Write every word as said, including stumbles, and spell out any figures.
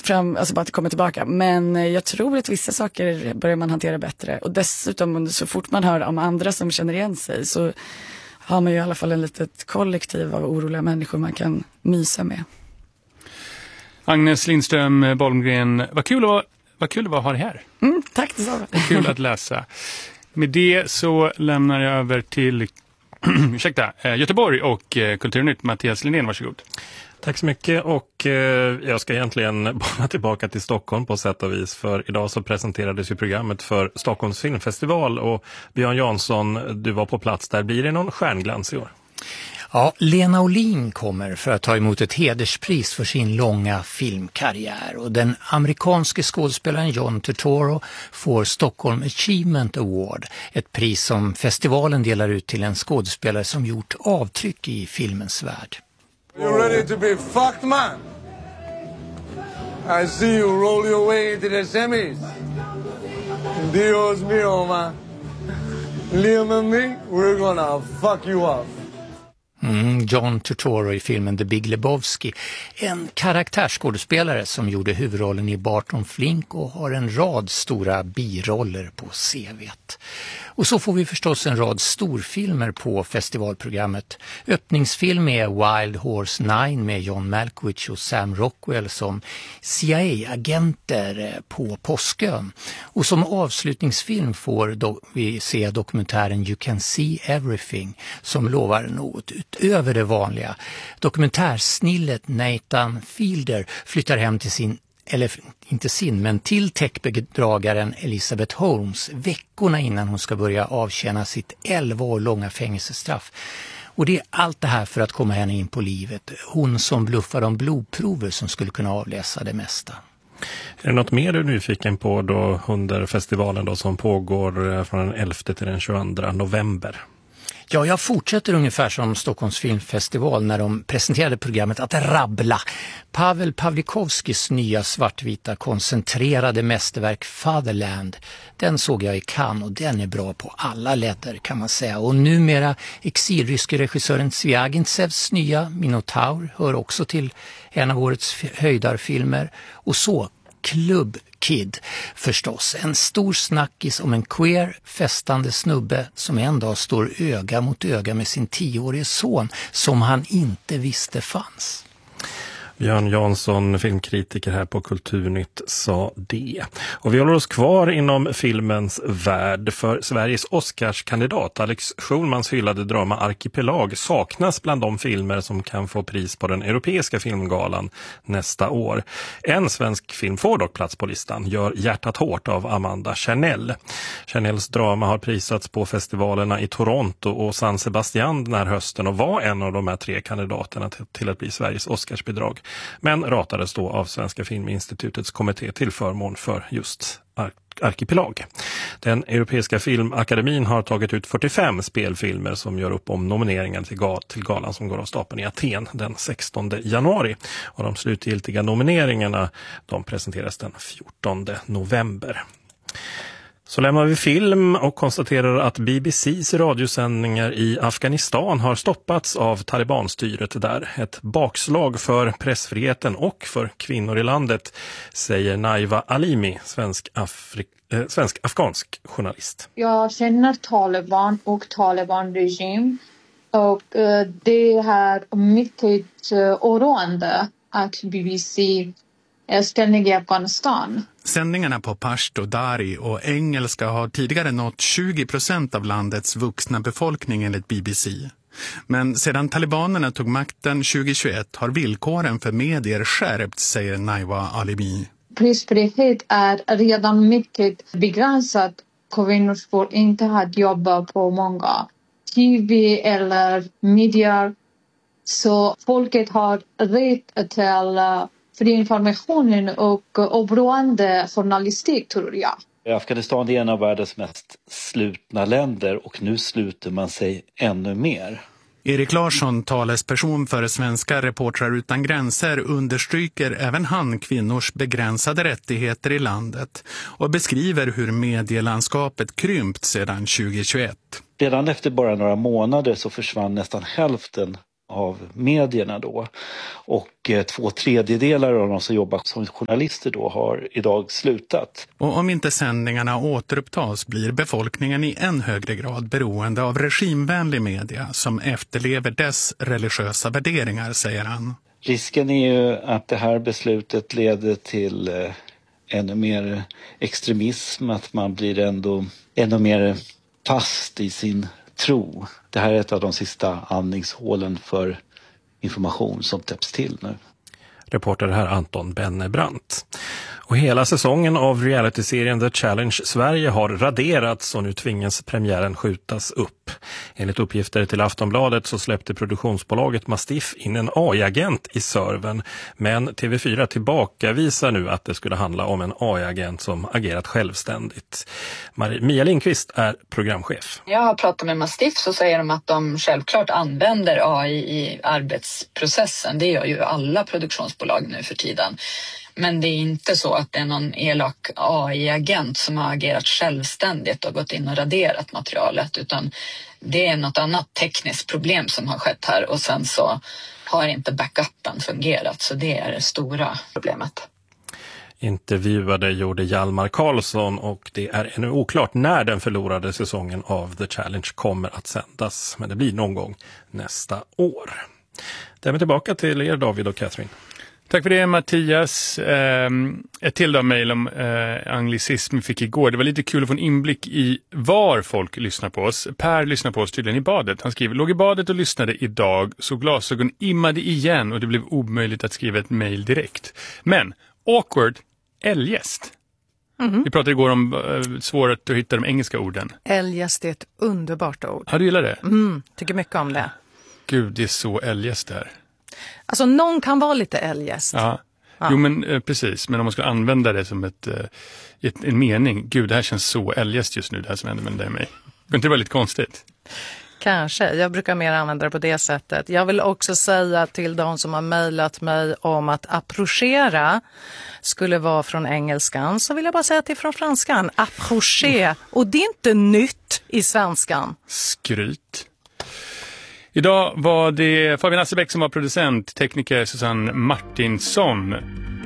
fram, alltså bara att det kommer tillbaka. Men jag tror att vissa saker börjar man hantera bättre. Och dessutom så fort man hör om andra som känner igen sig så har man ju i alla fall en litet kollektiv av oroliga människor man kan mysa med. Agnes Lindström Bolmgren, vad kul att, vad kul att vara här. Mm, tack detsamma. Kul att läsa. Med det så lämnar jag över till ursäkta, Göteborg och Kulturnytt. Mattias Lindén, varsågod. Tack så mycket, och eh, jag ska egentligen bara tillbaka till Stockholm på sätt och vis, för idag så presenterades ju programmet för Stockholms filmfestival och Björn Jansson, du var på plats där. Blir det någon stjärnglans i år? Ja, Lena Olin kommer för att ta emot ett hederspris för sin långa filmkarriär, och den amerikanske skådespelaren John Turturro får Stockholm Achievement Award, ett pris som festivalen delar ut till en skådespelare som gjort avtryck i filmens värld. You ready to be fucked, man? I see you roll your way into the semis. Dios mío, man. Liam and me, we're gonna fuck you up. Mm, John Turturro i filmen The Big Lebowski, en karaktärsskådespelare som gjorde huvudrollen i Barton Fink och har en rad stora biroller på C V:t. Och så får vi förstås en rad storfilmer på festivalprogrammet. Öppningsfilm är Wild Horse nio med John Malkovich och Sam Rockwell som C I A-agenter på Påskön. Och som avslutningsfilm får do- vi se dokumentären You Can See Everything som lovar något utöver det vanliga. Dokumentärsnillet Nathan Fielder flyttar hem till sin, eller inte sin, men till techbedragaren Elizabeth Holmes veckorna innan hon ska börja avtjäna sitt elva år långa fängelsestraff. Och det är allt det här för att komma henne in på livet. Hon som bluffar om blodprover som skulle kunna avläsa det mesta. Är det något mer du är nyfiken på då under festivalen då som pågår från den elfte till den tjugoandra november? Ja, jag fortsätter ungefär som Stockholms filmfestival när de presenterade programmet att rabbla. Pavel Pawlikowskis nya svartvita koncentrerade mästerverk Fatherland. Den såg jag i Cannes och den är bra på alla ledder kan man säga. Och numera exilryske regissören Zviagintsevs nya Minotaur hör också till en av årets höjdarfilmer. Och så Club Kid förstås, en stor snackis om en queer, festande snubbe som en dag står öga mot öga med sin tioårige son som han inte visste fanns. Björn Jansson, filmkritiker här på Kulturnytt, sa det. Och vi håller oss kvar inom filmens värld, för Sveriges Oscarskandidat Alex Schulmans hyllade drama Arkipelag saknas bland de filmer som kan få pris på den europeiska filmgalan nästa år. En svensk film får dock plats på listan, Gör hjärtat hårt av Amanda Chanel. Chanels drama har prisats på festivalerna i Toronto och San Sebastian den här hösten och var en av de här tre kandidaterna till att bli Sveriges Oscarsbidrag. Men ratades då av Svenska Filminstitutets kommitté till förmån för just ar- Arkipelag. Den Europeiska filmakademin har tagit ut fyrtiofem spelfilmer som gör upp om nomineringen till, gal- till galan som går av stapeln i Aten den sextonde januari. Och de slutgiltiga nomineringarna de presenteras den fjortonde november. Så lämnar vi film och konstaterar att B B C:s radiosändningar i Afghanistan har stoppats av talibanstyret där. Ett bakslag för pressfriheten och för kvinnor i landet, säger Naiva Alimi, svensk, Afri- eh, svensk afghansk journalist. Jag känner Taliban och Taliban-regim och eh, det är mycket eh, oroande att B B C är ständigt i Afghanistan. Sändningarna på pashto, dari och engelska har tidigare nått tjugo procent av landets vuxna befolkning enligt B B C. Men sedan talibanerna tog makten tjugohundratjugoett har villkoren för medier skärpts, säger Naiva Alimi. Pressfrihet är redan mycket begränsat. Kvinnor får inte ha jobba på många T V eller medier. Så folket har rätt till för informationen och oberoende journalistik, tror jag. Afghanistan är en av världens mest slutna länder och nu sluter man sig ännu mer. Erik Larsson, talesperson för Svenska Reportrar utan gränser, understryker även han kvinnors begränsade rättigheter i landet och beskriver hur medielandskapet krympt sedan tjugohundratjugoett. Redan efter bara några månader så försvann nästan hälften av medierna då. Och eh, två tredjedelar av de som jobbar som journalister då har idag slutat. Och om inte sändningarna återupptas blir befolkningen i än högre grad beroende av regimvänlig media som efterlever dess religiösa värderingar, säger han. Risken är ju att det här beslutet leder till eh, ännu mer extremism, att man blir ändå ännu mer fast i sin tro. Det här är ett av de sista andningshålen för information som täpps till nu. Reporter här Anton Bennebrandt. Och hela säsongen av realityserien The Challenge Sverige har raderats och nu tvingas premiären skjutas upp. Enligt uppgifter till Aftonbladet så släppte produktionsbolaget Mastiff in en A I-agent i servern. Men T V fyra tillbakavisar nu att det skulle handla om en A I-agent som agerat självständigt. Marie, Mia Lindqvist är programchef. Jag har pratat med Mastiff så säger de att de självklart använder A I i arbetsprocessen. Det gör ju alla produktionsbolag nu för tiden. Men det är inte så att det är någon elak A I-agent som har agerat självständigt och gått in och raderat materialet, utan det är något annat tekniskt problem som har skett här och sen så har inte backupen fungerat, så det är det stora problemet. Intervjuade gjorde Hjalmar Karlsson och det är ännu oklart när den förlorade säsongen av The Challenge kommer att sändas, men det blir någon gång nästa år. Därmed tillbaka till er David och Catherine. Tack för det Mattias. Ett till då mejl om eh, anglicism vi fick igår. Det var lite kul att få en inblick i var folk lyssnar på oss. Per lyssnar på oss tydligen i badet. Han skriver, låg i badet och lyssnade idag så glasögon immade igen och det blev omöjligt att skriva ett mejl direkt. Men awkward eljest. Mm-hmm. Vi pratade igår om uh, svårt att hitta de engelska orden. Eljest är ett underbart ord. Ja, du gillar det? Mm, tycker mycket om det. Gud, det är så eljest där. Alltså någon kan vara lite eljest. Ja. Ja. Jo men eh, precis, men om man ska använda det som ett, eh, ett, en mening. Gud, det här känns så eljest just nu, det här som händer med dig och mig. Det inte vara lite konstigt? Kanske, jag brukar mer använda det på det sättet. Jag vill också säga till de som har mejlat mig om att approchera skulle vara från engelskan, så vill jag bara säga att det är från franskan. Approcher, och det är inte nytt i svenskan. Skryt. Idag var det Fabian Assebäck som var producent, tekniker Susanne Martinsson.